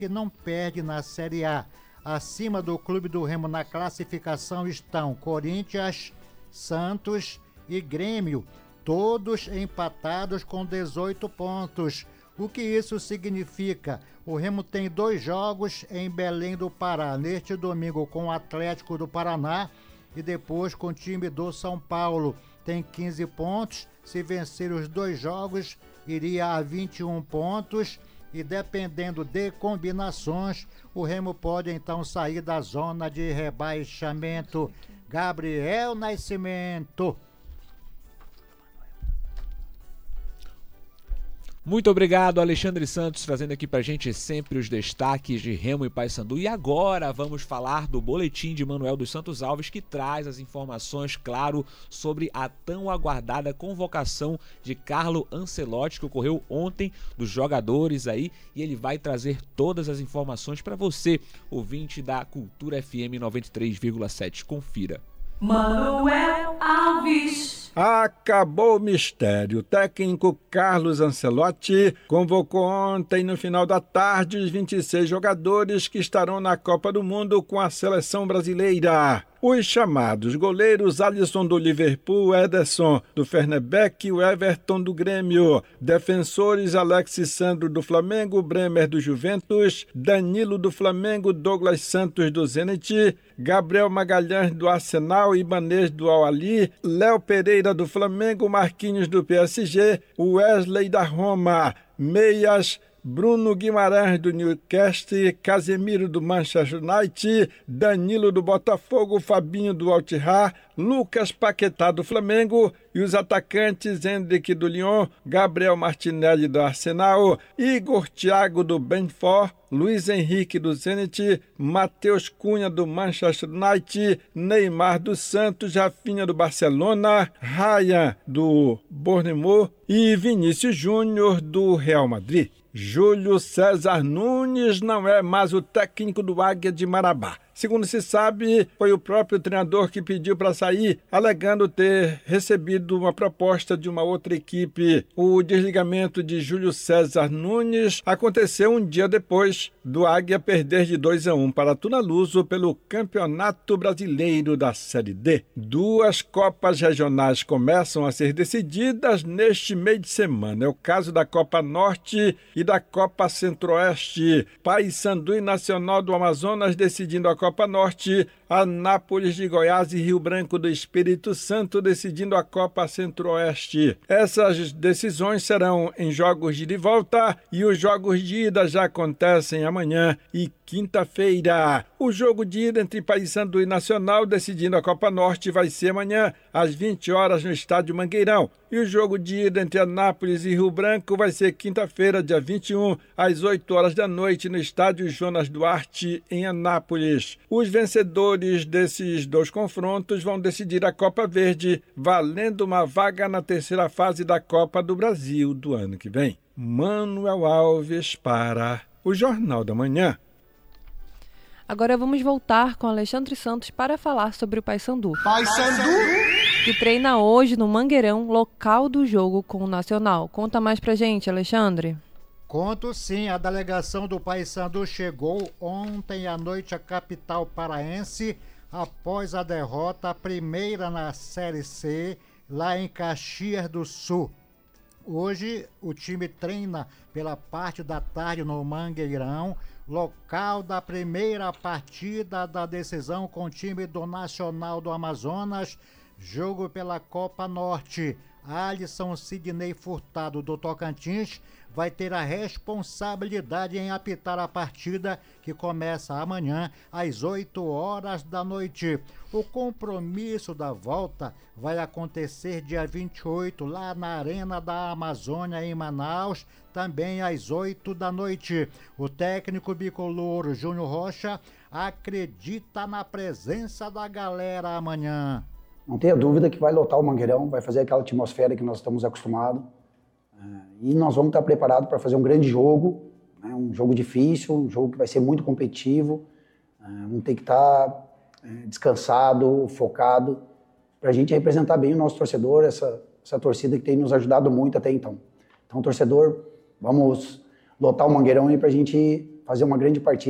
que não perde na Série A. Acima do Clube do Remo na classificação estão Corinthians, Santos e Grêmio, todos empatados com 18 pontos. O que isso significa? O Remo tem 2 jogos em Belém do Pará, neste domingo com o Atlético do Paraná e depois com o time do São Paulo. Tem 15 pontos, se vencer os 2 jogos, iria a 21 pontos e dependendo de combinações, o Remo pode então sair da zona de rebaixamento. Gabriel Nascimento. Muito obrigado, Alexandre Santos, trazendo aqui pra gente sempre os destaques de Remo e Paysandu. E agora vamos falar do boletim de Manuel dos Santos Alves, que traz as informações, claro, sobre a tão aguardada convocação de Carlo Ancelotti, que ocorreu ontem, dos jogadores aí, e ele vai trazer todas as informações para você, ouvinte da Cultura FM 93,7. Confira. Manuel Alves. Acabou o mistério. O técnico Carlos Ancelotti convocou ontem, no final da tarde, os 26 jogadores que estarão na Copa do Mundo com a seleção brasileira. Os chamados goleiros Alisson do Liverpool, Ederson do Fenerbahçe e o Everton do Grêmio. Defensores Alexis Sandro do Flamengo, Bremer do Juventus, Danilo do Flamengo, Douglas Santos do Zenit, Gabriel Magalhães do Arsenal, Ibanez do Al-Ahly, Léo Pereira do Flamengo, Marquinhos do PSG, Wesley da Roma, meias Bruno Guimarães do Newcastle, Casemiro do Manchester United, Danilo do Botafogo, Fabinho do Al-Ittihad, Lucas Paquetá do Flamengo e os atacantes Hendrick do Lyon, Gabriel Martinelli do Arsenal, Igor Thiago do Brentford, Luiz Henrique do Zenit, Matheus Cunha do Manchester United, Neymar do Santos, Rafinha do Barcelona, Ryan do Bournemouth e Vinícius Júnior do Real Madrid. Júlio César Nunes não é mais o técnico do Águia de Marabá. Segundo se sabe, foi o próprio treinador que pediu para sair, alegando ter recebido uma proposta de uma outra equipe. O desligamento de Júlio César Nunes aconteceu um dia depois do Águia perder de 2-1 para Tunaluso pelo Campeonato Brasileiro da Série D. 2 Copas regionais começam a ser decididas neste meio de semana. É o caso da Copa Norte e da Copa Centro-Oeste. Paysandu e Nacional do Amazonas decidindo a Copa Norte, Anápolis de Goiás e Rio Branco do Espírito Santo decidindo a Copa Centro-Oeste. Essas decisões serão em jogos de ida e volta e os jogos de ida já acontecem amanhã e quinta-feira. O jogo de ida entre Paysandu e Nacional decidindo a Copa Norte vai ser amanhã às 20 horas no Estádio Mangueirão. E o jogo de ida entre Anápolis e Rio Branco vai ser quinta-feira, dia 21, às 8 horas da noite no Estádio Jonas Duarte, em Anápolis. Os vencedores desses 2 confrontos vão decidir a Copa Verde, valendo uma vaga na terceira fase da Copa do Brasil do ano que vem. Manuel Alves para o Jornal da Manhã. Agora vamos voltar com Alexandre Santos para falar sobre o Paysandu. Que treina hoje no Mangueirão, local do jogo com o Nacional. Conta mais pra gente, Alexandre. Conto sim, a delegação do Paysandu chegou ontem à noite à capital paraense após a derrota primeira na Série C, lá em Caxias do Sul. Hoje o time treina pela parte da tarde no Mangueirão, local da primeira partida da decisão com o time do Nacional do Amazonas, jogo pela Copa Norte. Alisson Sidney Furtado do Tocantins vai ter a responsabilidade em apitar a partida que começa amanhã às 8 horas da noite. O compromisso da volta vai acontecer dia 28 lá na Arena da Amazônia em Manaus, também às 8 da noite. O técnico bicolor Júnior Rocha acredita na presença da galera amanhã. Não tenha dúvida que vai lotar o Mangueirão, vai fazer aquela atmosfera que nós estamos acostumados. E nós vamos estar preparados para fazer um grande jogo, né? Um jogo difícil, um jogo que vai ser muito competitivo. Vamos ter que estar descansado, focado, para a gente representar bem o nosso torcedor, essa torcida que tem nos ajudado muito até então. Então, torcedor, vamos lotar o Mangueirão aí para a gente fazer uma grande partida.